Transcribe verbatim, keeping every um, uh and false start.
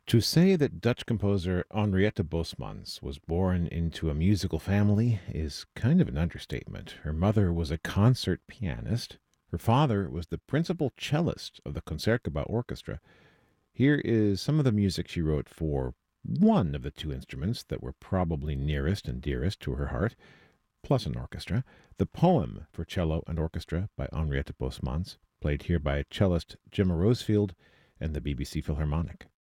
To say that Dutch composer Henriette Bosmans was born into a musical family is kind of an understatement. Her mother was a concert pianist. Her father was the principal cellist of the Concertgebouw Orchestra. Here is some of the music she wrote for one of the two instruments that were probably nearest and dearest to her heart, plus an orchestra. The poem for cello and orchestra by Henriette Bosmans, played here by cellist Gemma Rosefield and the B B C Philharmonic.